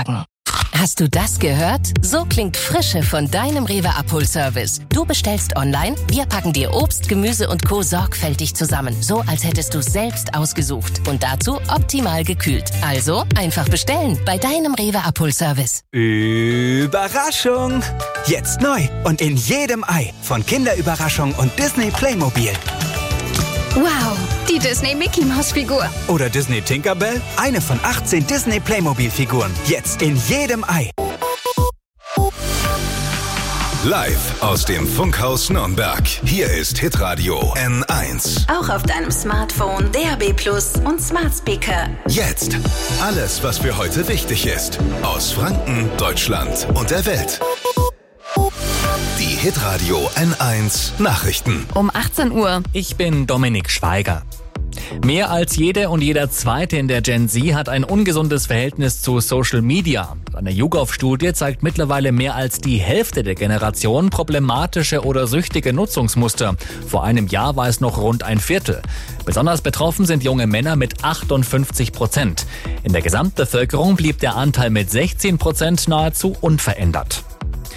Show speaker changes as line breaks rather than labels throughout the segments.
tragen. Hast du das gehört? So klingt Frische von deinem Rewe Abholservice. Du bestellst online, wir packen dir Obst, Gemüse und Co. sorgfältig zusammen. So, als hättest du es selbst ausgesucht. Und dazu optimal gekühlt. Also einfach bestellen bei deinem Rewe Abholservice.
Überraschung! Jetzt neu und in jedem Ei von Kinderüberraschung und Disney Playmobil.
Wow, die Disney-Mickey-Maus-Figur.
Oder Disney Tinkerbell, eine von 18 Disney Playmobil-Figuren. Jetzt in jedem Ei.
Live aus dem Funkhaus Nürnberg. Hier ist Hitradio N1.
Auch auf deinem Smartphone, DAB+ und Smart Speaker.
Jetzt alles, was für heute wichtig ist. Aus Franken, Deutschland und der Welt. Die Hitradio N1 Nachrichten.
Um 18 Uhr.
Ich bin Dominik Schweiger. Mehr als jede und jeder Zweite in der Gen Z hat ein ungesundes Verhältnis zu Social Media. Eine YouGov-Studie zeigt mittlerweile mehr als die Hälfte der Generation problematische oder süchtige Nutzungsmuster. Vor einem Jahr war es noch rund ein Viertel. Besonders betroffen sind junge Männer mit 58%. In der Gesamtbevölkerung blieb der Anteil mit 16% nahezu unverändert.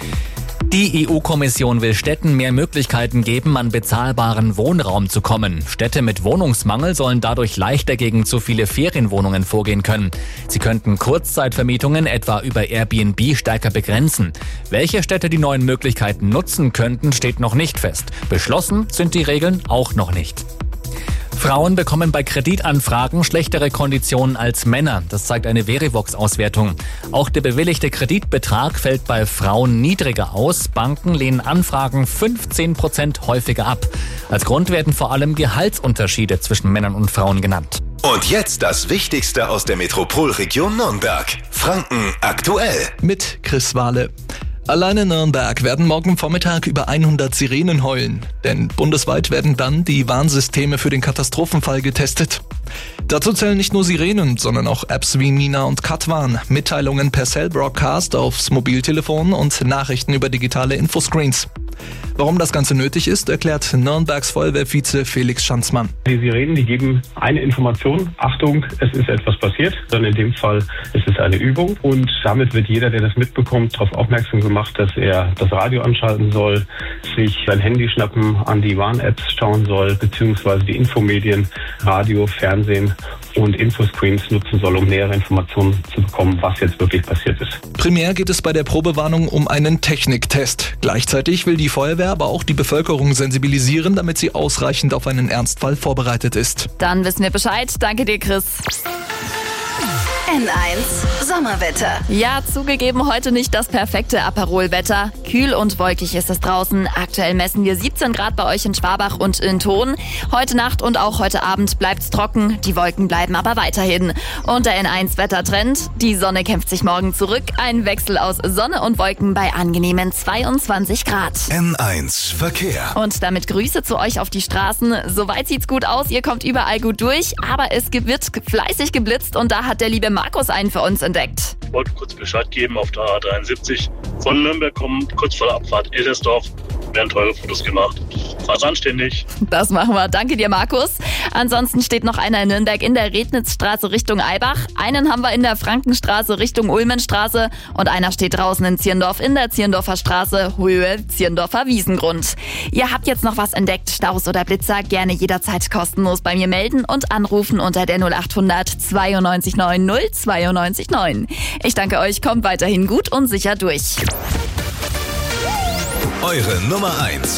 Die EU-Kommission will Städten mehr Möglichkeiten geben, an bezahlbaren Wohnraum zu kommen. Städte mit Wohnungsmangel sollen dadurch leichter gegen zu viele Ferienwohnungen vorgehen können. Sie könnten Kurzzeitvermietungen etwa über Airbnb stärker begrenzen. Welche Städte die neuen Möglichkeiten nutzen könnten, steht noch nicht fest. Beschlossen sind die Regeln auch noch nicht. Frauen bekommen bei Kreditanfragen schlechtere Konditionen als Männer. Das zeigt eine Verivox-Auswertung. Auch der bewilligte Kreditbetrag fällt bei Frauen niedriger aus. Banken lehnen Anfragen 15% häufiger ab. Als Grund werden vor allem Gehaltsunterschiede zwischen Männern und Frauen genannt.
Und jetzt das Wichtigste aus der Metropolregion Nürnberg. Franken aktuell.
Mit Chris Wahle. Allein in Nürnberg werden morgen Vormittag über 100 Sirenen heulen, denn bundesweit werden dann die Warnsysteme für den Katastrophenfall getestet. Dazu zählen nicht nur Sirenen, sondern auch Apps wie Nina und Katwan, Mitteilungen per Cell Broadcast aufs Mobiltelefon und Nachrichten über digitale Infoscreens. Warum das Ganze nötig ist, erklärt Nürnbergs Feuerwehrvize Felix Schanzmann.
Die Sirenen, die geben eine Information, Achtung, es ist etwas passiert, dann in dem Fall ist es eine Übung und damit wird jeder, der das mitbekommt, darauf aufmerksam gemacht, dass er das Radio anschalten soll, sich sein Handy schnappen, an die Warn-Apps schauen soll, beziehungsweise die Infomedien, Radio, Fernsehen und Infoscreens nutzen soll, um nähere Informationen zu bekommen, was jetzt wirklich passiert ist.
Primär geht es bei der Probewarnung um einen Techniktest. Gleichzeitig will die Feuerwehr aber auch die Bevölkerung sensibilisieren, damit sie ausreichend auf einen Ernstfall vorbereitet ist.
Dann wissen wir Bescheid. Danke dir, Chris.
N1 Sommerwetter.
Ja, zugegeben, heute nicht das perfekte Aperol-Wetter. Kühl und wolkig ist es draußen. Aktuell messen wir 17 Grad bei euch in Schwabach und in Thon. Heute Nacht und auch heute Abend bleibt's trocken. Die Wolken bleiben aber weiterhin. Und der N1-Wettertrend. Die Sonne kämpft sich morgen zurück. Ein Wechsel aus Sonne und Wolken bei angenehmen 22 Grad.
N1 Verkehr.
Und damit Grüße zu euch auf die Straßen. Soweit sieht's gut aus. Ihr kommt überall gut durch. Aber es wird fleißig geblitzt und da hat der liebe Markus einen für uns entdeckt.
Ich wollte kurz Bescheid geben, auf der A73 von Nürnberg kommt, kurz vor der Abfahrt Eldersdorf, werden teure Fotos gemacht. Fahr's anständig.
Das machen wir. Danke dir, Markus. Ansonsten steht noch einer in Nürnberg in der Rednitzstraße Richtung Eibach. Einen haben wir in der Frankenstraße Richtung Ulmenstraße und einer steht draußen in Zierndorf in der Zierndorfer Straße, Höhe Zierndorfer Wiesengrund. Ihr habt jetzt noch was entdeckt, Staus oder Blitzer, gerne jederzeit kostenlos bei mir melden und anrufen unter der 0800 92 90 92 9. Ich danke euch, kommt weiterhin gut und sicher durch.
Eure Nummer 1